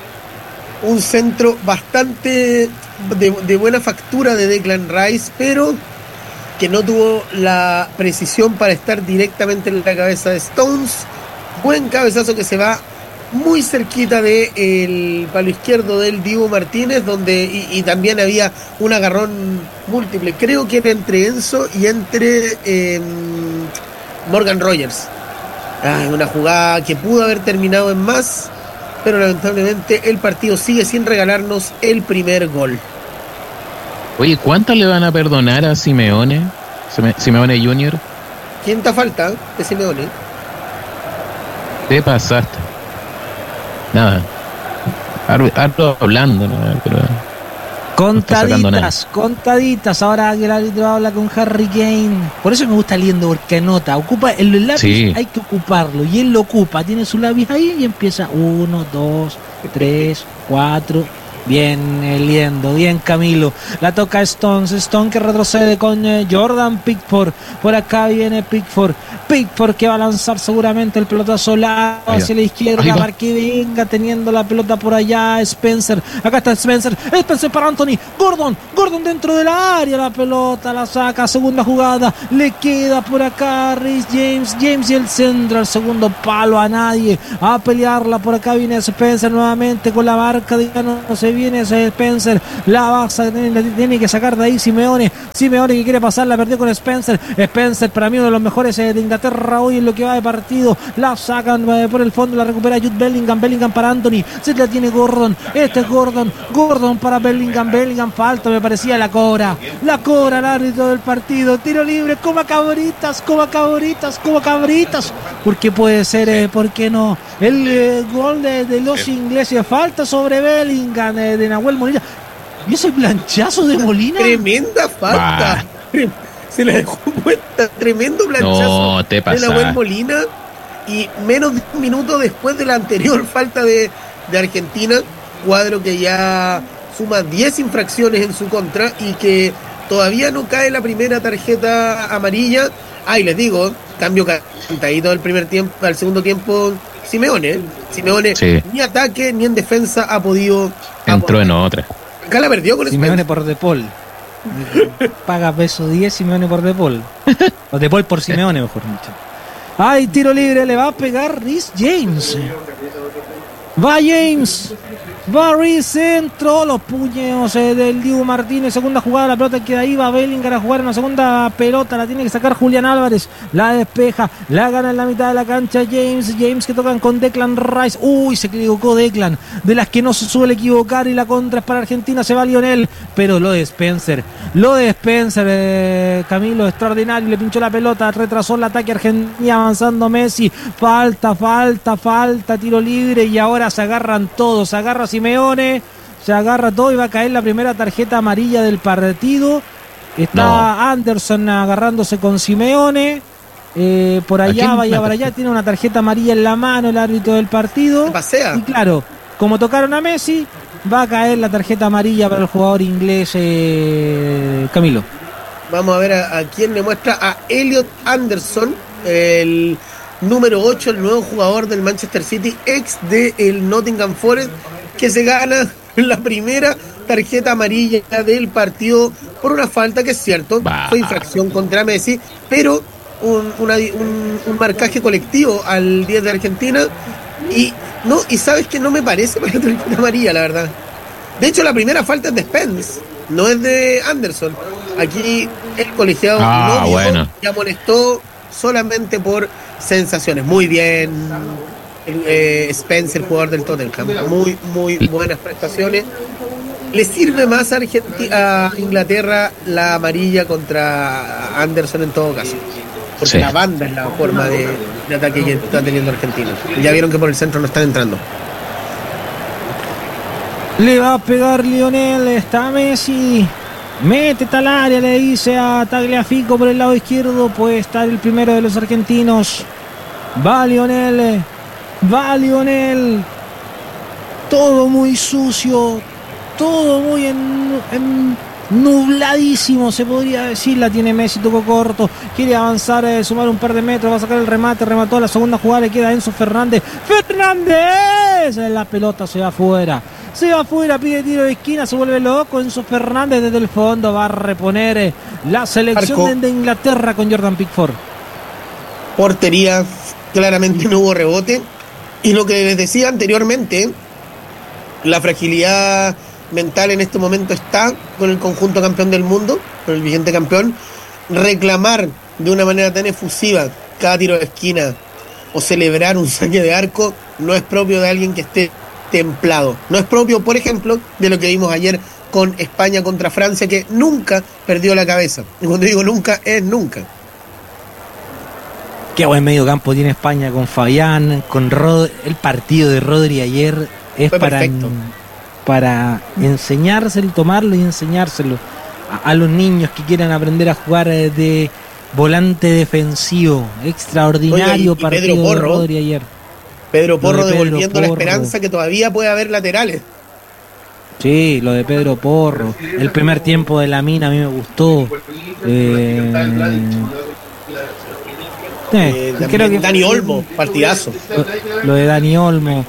Un centro bastante de, de buena factura de Declan Rice, pero que no tuvo la precisión para estar directamente en la cabeza de Stones. Buen cabezazo que se va muy cerquita del palo izquierdo del Dibu Martínez, donde y, y también había un agarrón múltiple. Creo que era entre Enzo y entre eh, Morgan Rogers. Ah, una jugada que pudo haber terminado en más, pero lamentablemente el partido sigue sin regalarnos el primer gol. Oye, ¿cuántas le van a perdonar a Simeone? Simeone junior Quinta falta de Simeone. Te pasaste. Nada. Harto hablando, ¿no? Pero contaditas, no contaditas. Ahora que el árbitro habla con Harry Kane. Por eso me gusta leyendo, porque anota. Ocupa el lápiz, sí. Hay que ocuparlo. Y él lo ocupa. Tiene su lápiz ahí y empieza uno, dos, tres, cuatro. Bien, eh, liendo, bien Camilo. La toca Stones, Stone que retrocede con eh, Jordan Pickford. Por acá viene Pickford. Pickford que va a lanzar seguramente el pelotazo largo hacia la izquierda para que venga teniendo la pelota por allá Spencer. Acá está Spencer. Spencer para Anthony. Gordon, Gordon dentro de la área. La pelota la saca. Segunda jugada. Le queda por acá Reece James. James y el centro. El segundo palo a nadie. A pelearla. Por acá viene Spencer nuevamente con la marca de no, no se viene ese Spencer, la baja, tiene que sacar de ahí Simeone, Simeone que quiere pasar, la perdió con Spencer, Spencer para mí uno de los mejores de Inglaterra hoy en lo que va de partido, la sacan por el fondo, la recupera Jude Bellingham, Bellingham para Anthony, se la tiene Gordon, este es Gordon, Gordon para Bellingham, Bellingham falta, me parecía la cobra, la cobra el árbitro del partido, tiro libre, coma cabritas, coma cabritas, coma cabritas, porque puede ser, eh, ¿por qué no? El eh, gol de, de los ingleses, falta sobre Bellingham, eh, de Nahuel Molina. ¿Y ese planchazo de Molina? Tremenda falta. Bah. Se le dejó puesta. Tremendo planchazo no, te de Nahuel Molina. Y menos de un minuto después de la anterior falta de, de Argentina. Cuadro que ya suma diez infracciones en su contra y que todavía no cae la primera tarjeta amarilla. Ah, y les digo, cambio cantadito del primer tiempo al segundo tiempo. Simeone, Simeone sí. Ni ataque ni en defensa ha podido. Entró en otra. Acá la perdió con Simeone Spencer. Por De Paul. Paga peso diez Simeone por De Paul. O De Paul por Simeone, mejor dicho. Ay, tiro libre, le va a pegar Reece James. Va James. Va Reece, entró los puños eh, del Dibu Martínez. Segunda jugada, la pelota queda ahí. Va Bellingham a jugar una segunda pelota. La tiene que sacar Julián Álvarez. La despeja. La gana en la mitad de la cancha James. James que tocan con Declan Rice. Uy, se equivocó Declan. De las que no se suele equivocar. Y la contra es para Argentina. Se va Lionel. Pero lo de Spencer. Lo de Spencer. Eh, Camilo, extraordinario. Le pinchó la pelota. Retrasó el ataque Argentina. Avanzando Messi. Falta, falta, falta. Tiro libre. Y ahora se agarran todos. Se agarra Simeone, se agarra todo y va a caer la primera tarjeta amarilla del partido. Está no. Anderson agarrándose con Simeone. Eh, por allá, vaya para allá, tiene una tarjeta amarilla en la mano el árbitro del partido. Pasea. Y claro, como tocaron a Messi, va a caer la tarjeta amarilla para el jugador inglés eh, Camilo. Vamos a ver a, a quién le muestra a Elliot Anderson, el número ocho, el nuevo jugador del Manchester City, ex del Nottingham Forest, que se gana la primera tarjeta amarilla del partido por una falta que es cierto, bah. fue infracción contra Messi, pero un, una, un, un marcaje colectivo al diez de Argentina y no y sabes que no me parece para la tarjeta amarilla, la verdad. De hecho, la primera falta es de Spence, no es de Anderson. Aquí el colegiado ah, no bueno. ya molestó solamente por sensaciones. Muy bien eh, Spencer, jugador del Tottenham, muy muy buenas prestaciones. Le sirve más a, Argenti- a Inglaterra la amarilla contra Anderson en todo caso, porque sí. La banda es la forma de, de ataque que está teniendo Argentina. Ya vieron que por el centro no están entrando. Le va a pegar Lionel, está Messi. Métete al área, le dice a Tagliafico por el lado izquierdo. Puede estar el primero de los argentinos. Va Lionel. Va Lionel. Todo muy sucio. Todo muy en, en nubladísimo, se podría decir. La tiene Messi, tocó corto. Quiere avanzar, eh, sumar un par de metros. Va a sacar el remate. Remató la segunda jugada. Le queda Enzo Fernández. ¡Fernández! La pelota se va afuera. Se va afuera, pide tiro de esquina, se vuelve loco. Enzo Fernández desde el fondo va a reponer la selección Arco. de Inglaterra con Jordan Pickford. Portería, claramente no hubo rebote. Y lo que les decía anteriormente, la fragilidad mental en este momento está con el conjunto campeón del mundo, con el vigente campeón. Reclamar de una manera tan efusiva cada tiro de esquina o celebrar un saque de arco no es propio de alguien que esté templado. No es propio, por ejemplo, de lo que vimos ayer con España contra Francia, que nunca perdió la cabeza. Y cuando digo nunca, es nunca. Qué buen medio campo tiene España con Fabián, con Rod. El partido de Rodri ayer es para, para enseñárselo, tomarlo y enseñárselo a, a los niños que quieran aprender a jugar de volante defensivo. Extraordinario. Oye, y, y partido Pedro Porro, de Rodri ayer. Pedro Porro de Pedro devolviendo Porro. La esperanza que todavía puede haber laterales. Sí, lo de Pedro Porro. El primer tiempo de la mina a mí me gustó. Eh, Eh, eh, creo que Dani Olmo, partidazo. Lo, lo de Dani Olmo.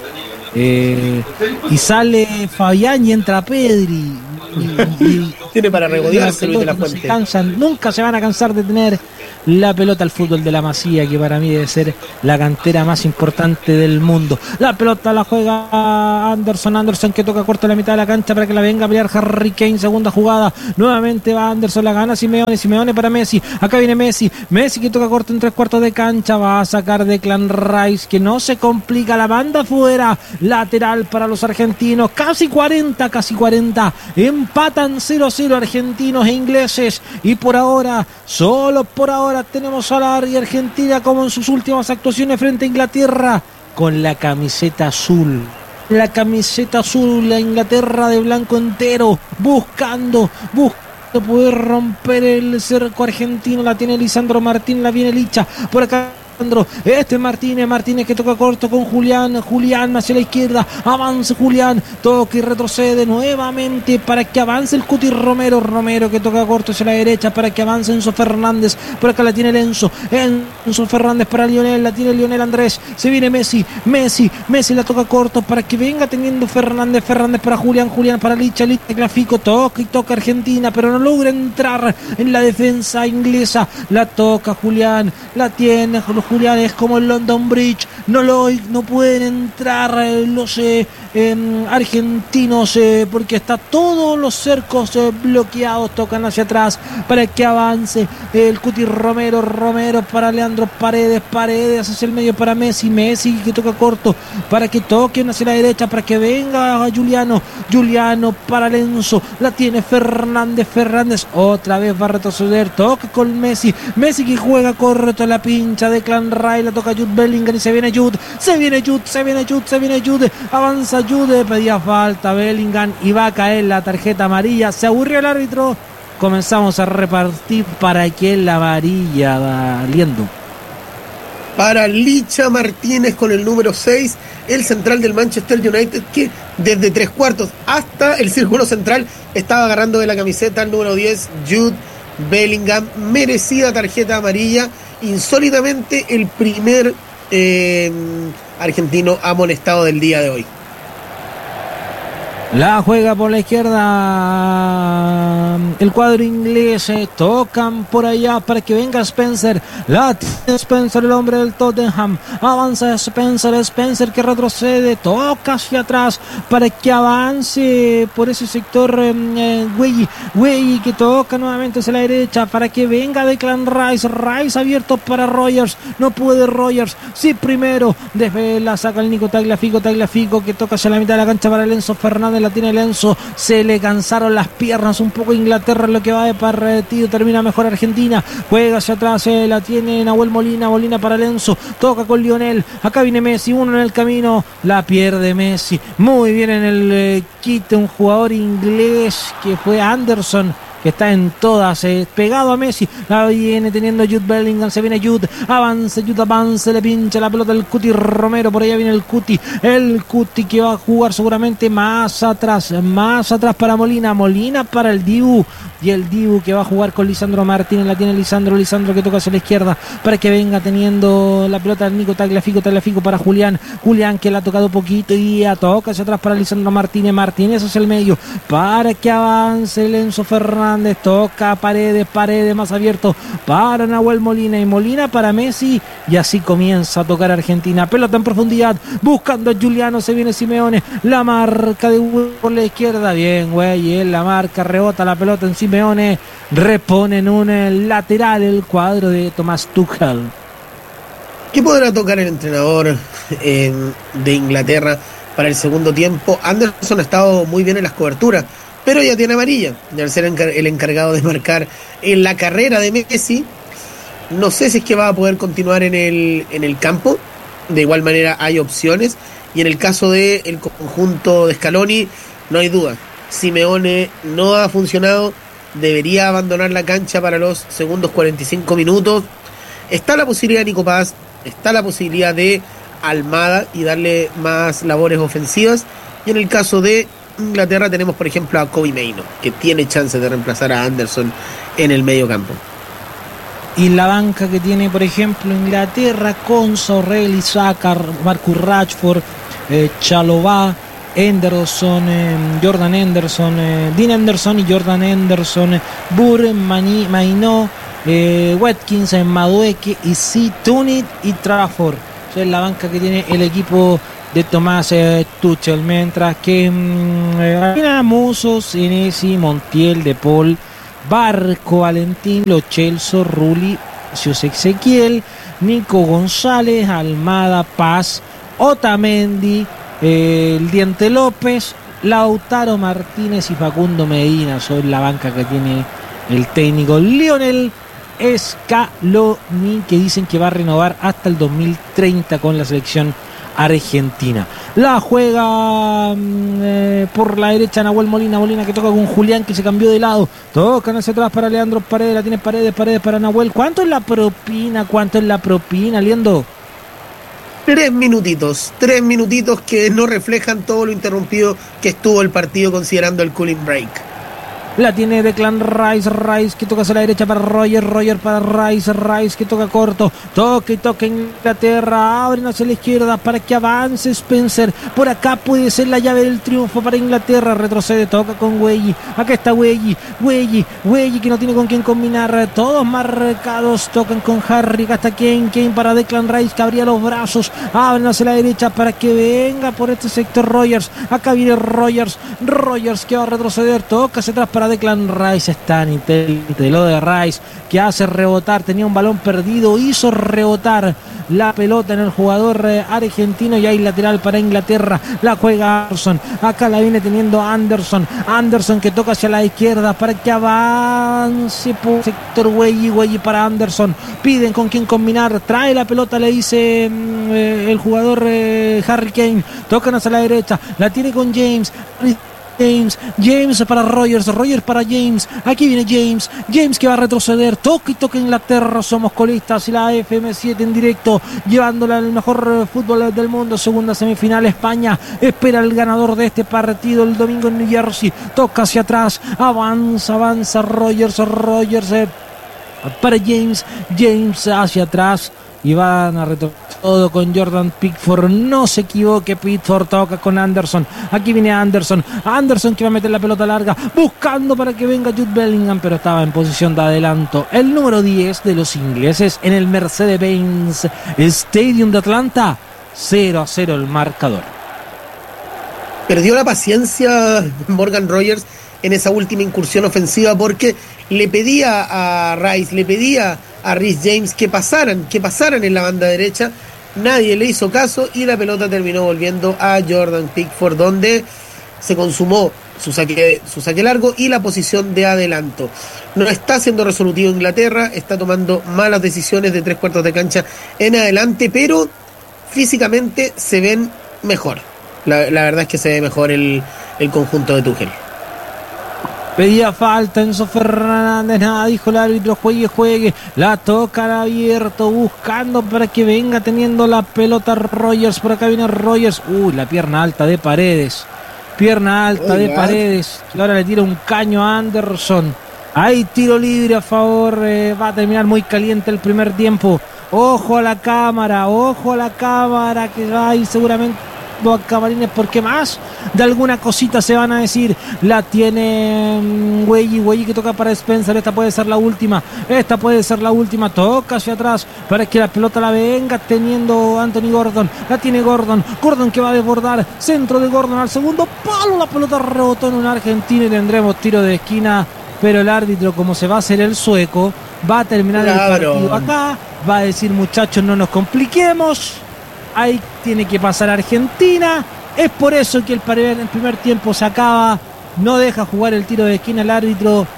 Eh, y sale Fabián y entra Pedri. Y, y, Tiene para regodearse Luis de la no se Fuente. cansan, nunca se van a cansar de tener la pelota al fútbol de la Masía, que para mí debe ser la cantera más importante del mundo. La pelota la juega Anderson, Anderson que toca corto la mitad de la cancha para que la venga a pelear Harry Kane, segunda jugada, nuevamente va Anderson, la gana Simeone, Simeone para Messi, acá viene Messi, Messi que toca corto en tres cuartos de cancha, va a sacar Declan Rice, que no se complica, la banda fuera, lateral para los argentinos, casi cuarenta, casi cuarenta, empatan cero cero argentinos e ingleses, y por ahora, solo por ahora tenemos a la Argentina como en sus últimas actuaciones frente a Inglaterra con la camiseta azul. La camiseta azul, la Inglaterra de blanco entero, buscando, buscando poder romper el cerco argentino. La tiene Lisandro Martín, la viene Licha. Por acá este es Martínez, Martínez que toca corto con Julián, Julián hacia la izquierda, avanza Julián, toca y retrocede nuevamente para que avance el Cuti Romero, Romero que toca corto hacia la derecha para que avance Enzo Fernández, por acá la tiene el Enzo, Enzo Fernández para Lionel, la tiene Lionel Andrés, se viene Messi, Messi, Messi la toca corto para que venga teniendo Fernández, Fernández para Julián, Julián para Licha, Licha Grafico, toca y toca Argentina, pero no logra entrar en la defensa inglesa, la toca Julián, la tiene Julián, es como el London Bridge, no lo no pueden entrar eh, los eh, eh, argentinos eh, porque está todos los cercos eh, bloqueados, tocan hacia atrás para que avance el Cuti Romero, Romero para Leandro Paredes, Paredes hacia el medio para Messi, Messi que toca corto para que toquen hacia la derecha para que venga a Juliano, Juliano para Lenzo, la tiene Fernández, Fernández otra vez va a retroceder, toca con Messi, Messi que juega corto, la pincha de Ray, la toca Jude Bellingham y se viene Jude, se viene Jude, se viene Jude, se viene Jude, avanza Jude, pedía falta Bellingham y va a caer la tarjeta amarilla, se aburrió el árbitro, comenzamos a repartir para que la amarilla valiendo. Para Licha Martínez con el número seis, el central del Manchester United que desde tres cuartos hasta el círculo central estaba agarrando de la camiseta el número diez, Jude Bellingham, merecida tarjeta amarilla, insólitamente el primer eh, argentino amonestado del día de hoy. La juega por la izquierda el cuadro inglés, eh, tocan por allá para que venga Spencer, la tiene Spencer, el hombre del Tottenham, avanza Spencer, Spencer que retrocede, toca hacia atrás para que avance por ese sector eh, Güey, Güey que toca nuevamente hacia la derecha para que venga Declan Rice, Rice abierto para Rogers, no puede Rogers, sí primero, desde la saca el Nico Tagliafico, Tagliafico que toca hacia la mitad de la cancha para el Enzo Fernández, la tiene Lenzo, se le cansaron las piernas un poco Inglaterra, lo que va de partido, termina mejor Argentina, juega hacia atrás, eh, la tiene Nahuel Molina, Molina para Lenzo, toca con Lionel, acá viene Messi, uno en el camino, la pierde Messi, muy bien en el eh, quite, un jugador inglés que fue Anderson, que está en todas, eh, pegado a Messi, la viene teniendo Jude Bellingham, se viene Jude, avance, Jude avance, le pincha la pelota el Cuti Romero, por allá viene el Cuti, el Cuti que va a jugar seguramente más atrás, más atrás para Molina, Molina para el Dibu, y el Dibu que va a jugar con Lisandro Martínez, la tiene Lisandro, Lisandro que toca hacia la izquierda, para que venga teniendo la pelota el Nico Tagliafico, Tagliafico para Julián, Julián que la ha tocado poquito y ya toca hacia atrás para Lisandro Martínez, Martínez hacia el medio, para que avance el Enzo Fernández, toca Paredes, Paredes más abierto para Nahuel Molina y Molina para Messi y así comienza a tocar Argentina, pelota en profundidad buscando a Juliano, se viene Simeone, la marca de Güey por la izquierda, bien güey, en la marca, rebota la pelota en Simeone, repone en un lateral el cuadro de Thomas Tuchel. ¿Qué podrá tocar el entrenador eh, de Inglaterra para el segundo tiempo? Anderson ha estado muy bien en las coberturas, pero ya tiene amarilla, y al ser encar- el encargado de marcar en la carrera de Messi, no sé si es que va a poder continuar en el, en el campo. De igual manera hay opciones, y en el caso del conjunto de Scaloni no hay duda, Simeone no ha funcionado, debería abandonar la cancha para los segundos cuarenta y cinco minutos. Está la posibilidad de Nico Paz, está la posibilidad de Almada y darle más labores ofensivas, y en el caso de Inglaterra tenemos, por ejemplo, a Kobe Mainoo, que tiene chance de reemplazar a Anderson en el medio campo. Y la banca que tiene, por ejemplo, Inglaterra, Konsa, O'Reilly, Saka, Marcus Rashford, eh, Chalobah, Henderson, eh, Jordan Henderson, eh, Dean Henderson y Jordan Henderson, eh, Burr, Mani, Mainoo, eh, Watkins, eh, Madueke, y C. Tunit y Trafford. Esa es la banca que tiene el equipo de Tomás eh, Tuchel, mientras que mmm, eh, Musso, Senesi, Montiel, De Paul, Barco, Valentín, Lo Celso, Rulli, José Ezequiel, Nico González, Almada, Paz, Otamendi, eh, el Diente López, Lautaro Martínez y Facundo Medina son la banca que tiene el técnico Lionel Scaloni, que dicen que va a renovar hasta el dos mil treinta con la selección argentina. La juega eh, por la derecha Nahuel Molina, Molina que toca con Julián, que se cambió de lado, tocan hacia atrás para Leandro Paredes, la tiene Paredes, Paredes para Nahuel. ¿Cuánto es la propina? ¿Cuánto es la propina, Leandro? Tres minutitos, tres minutitos que no reflejan todo lo interrumpido que estuvo el partido considerando el cooling break. La tiene Declan Rice, Rice que toca hacia la derecha para Roger, Roger para Rice, Rice que toca corto, toca y toca Inglaterra, abren hacia la izquierda para que avance Spencer, por acá puede ser la llave del triunfo para Inglaterra, retrocede, toca con Weyi, acá está Weyi, Weyi, Weyi que no tiene con quién combinar, todos marcados, tocan con Harry, acá está Kane, Kane para Declan Rice que abría los brazos, abren hacia la derecha para que venga por este sector Rogers, acá viene Rogers, Rogers que va a retroceder, toca hacia atrás para Declan Rice, está en inteligente lo de Rice que hace rebotar, tenía un balón perdido, hizo rebotar la pelota en el jugador eh, argentino y hay lateral para Inglaterra, la juega Anderson, acá la viene teniendo Anderson, Anderson que toca hacia la izquierda para que avance por sector Weyi, Weyi para Anderson, piden con quién combinar, trae la pelota, le dice mm, eh, el jugador eh, Harry Kane, tocan hacia la derecha, la tiene con James, James, James para Rogers, Rogers para James, aquí viene James, James que va a retroceder, toque y toque Inglaterra, somos colistas y la F M siete en directo, llevándola al mejor fútbol del mundo, segunda semifinal España, espera el ganador de este partido el domingo en New Jersey, toca hacia atrás, avanza, avanza Rogers, Rogers eh, para James, James hacia atrás y van a retroceder todo con Jordan Pickford, no se equivoque, Pickford toca con Anderson, aquí viene Anderson, Anderson que va a meter la pelota larga, buscando para que venga Jude Bellingham, pero estaba en posición de adelanto, el número diez de los ingleses en el Mercedes-Benz Stadium de Atlanta, cero a cero el marcador. Perdió la paciencia Morgan Rogers en esa última incursión ofensiva porque le pedía a Rice, le pedía a Reece James que pasaran, que pasaran en la banda derecha, nadie le hizo caso y la pelota terminó volviendo a Jordan Pickford, donde se consumó su saque, su saque largo y la posición de adelanto. No está siendo resolutivo Inglaterra, está tomando malas decisiones de tres cuartos de cancha en adelante, pero físicamente se ven mejor. La, la verdad es que se ve mejor el, el conjunto de Tuchel. Pedía falta Enzo Fernández, nada, dijo el árbitro, juegue, juegue, la toca al abierto, buscando para que venga teniendo la pelota Rogers, por acá viene Rogers, uy, la pierna alta de Paredes, pierna alta oh, de God. Paredes, y ahora le tira un caño a Anderson, hay tiro libre a favor, eh, va a terminar muy caliente el primer tiempo, ojo a la cámara, ojo a la cámara, que va a ir seguramente a camarines porque más de alguna cosita se van a decir. La tiene Weyi, Weyi que toca para Spencer, esta puede ser la última, esta puede ser la última, toca hacia atrás para que la pelota la venga teniendo Anthony Gordon, la tiene Gordon, Gordon que va a desbordar, centro de Gordon al segundo palo, la pelota rebotó en un argentino y tendremos tiro de esquina, pero el árbitro, como se va a hacer el sueco, va a terminar claro. el partido acá, va a decir muchachos no nos compliquemos, ahí tiene que pasar Argentina. Es por eso que el primer, el primer tiempo se acaba. No deja jugar el tiro de esquina el árbitro.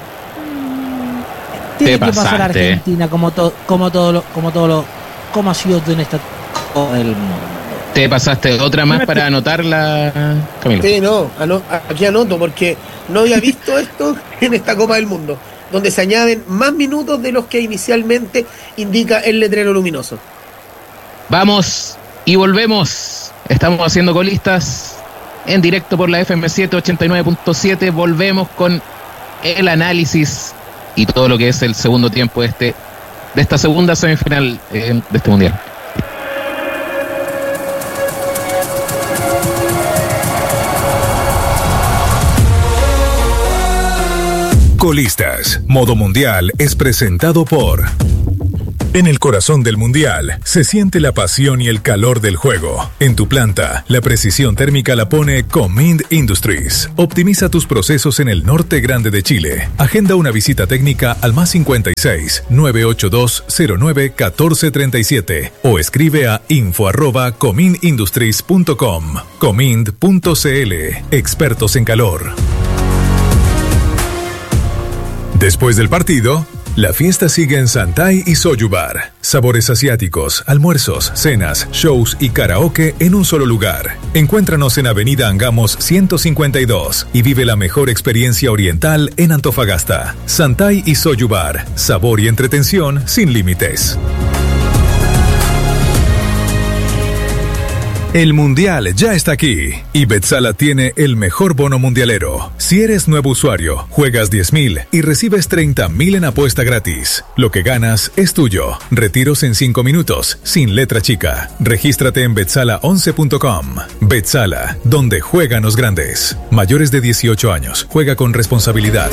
Tiene que pasar Argentina como todo, como todo lo, como todo lo, como ha sido en esta del mundo. Te pasaste otra más para anotarla, Camilo. Sí, no, ano, aquí anoto porque no había visto esto en esta Copa del Mundo, donde se añaden más minutos de los que inicialmente indica el letrero luminoso. Vamos y volvemos. Estamos haciendo colistas en directo por la F M siete ochenta y nueve punto siete. Volvemos con el análisis y todo lo que es el segundo tiempo de, este, de esta segunda semifinal eh, de este mundial. Colistas, modo mundial es presentado por... En el corazón del mundial se siente la pasión y el calor del juego. En tu planta, la precisión térmica la pone Comind Industries. Optimiza tus procesos en el norte grande de Chile. Agenda una visita técnica al más cincuenta y seis, nueve ocho dos, cero nueve, uno cuatro tres siete o escribe a info arroba comindindustries punto com. Comind punto c l, expertos en calor. Después del partido, la fiesta sigue en Santai y Soju Bar. Sabores asiáticos, almuerzos, cenas, shows y karaoke en un solo lugar. Encuéntranos en Avenida Angamos ciento cincuenta y dos y vive la mejor experiencia oriental en Antofagasta. Santai y Soju Bar. Sabor y entretención sin límites. El Mundial ya está aquí y Betsala tiene el mejor bono mundialero. Si eres nuevo usuario, juegas diez mil y recibes treinta mil en apuesta gratis. Lo que ganas es tuyo. Retiros en cinco minutos, sin letra chica. Regístrate en betsala once punto com. Betsala, donde juegan los grandes. Mayores de dieciocho años, juega con responsabilidad.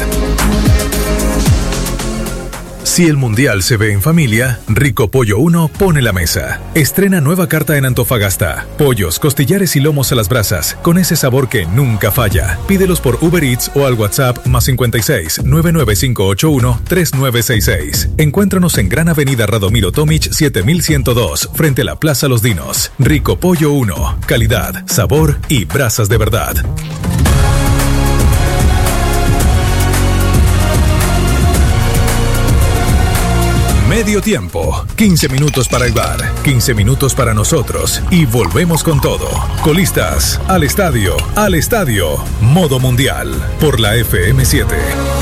Si el mundial se ve en familia, Rico Pollo uno pone la mesa. Estrena nueva carta en Antofagasta. Pollos, costillares y lomos a las brasas, con ese sabor que nunca falla. Pídelos por Uber Eats o al WhatsApp más cincuenta y seis, nueve nueve cinco ocho uno, tres nueve seis seis. Encuéntranos en Gran Avenida Radomiro Tomic siete mil ciento dos, frente a la Plaza Los Dinos. Rico Pollo uno, calidad, sabor y brasas de verdad. Medio tiempo, quince minutos para el bar, quince minutos para nosotros y volvemos con todo. Colistas, al estadio, al estadio, modo mundial, por la F M siete.